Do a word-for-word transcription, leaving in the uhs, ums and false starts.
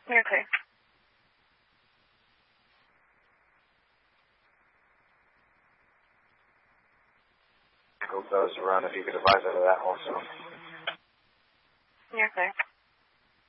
You're clear. Hope those run, if you could advise of that also. You're clear.